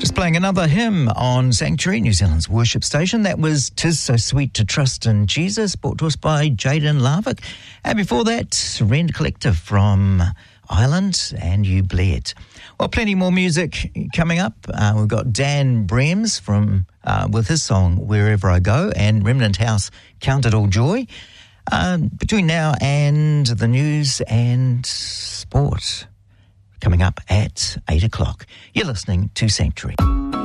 Just playing another hymn on Sanctuary, New Zealand's worship station. That was "'Tis So Sweet to Trust in Jesus," brought to us by Jaden Larvick. And before that, Rend Collective from Ireland, and You Bled. Well, plenty more music coming up. We've got Dan Brems from with his song "Wherever I Go," and Remnant House, "Count It All Joy." Between now and the news and sport, coming up at 8 o'clock. You're listening to Sanctuary.